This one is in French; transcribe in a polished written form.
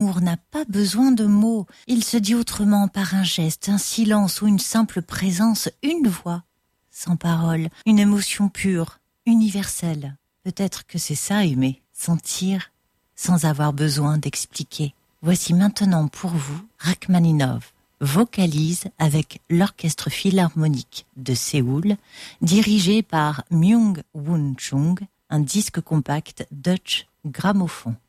L'amour n'a pas besoin de mots. Il se dit autrement par un geste, un silence ou une simple présence, une voix, sans parole, une émotion pure, universelle. Peut-être que c'est ça aimer, sentir sans avoir besoin d'expliquer. Voici maintenant pour vous Rachmaninov vocalise avec l'Orchestre Philharmonique de Séoul, dirigé par Myung-Whun Chung, un disque compact Dutch Gramophone.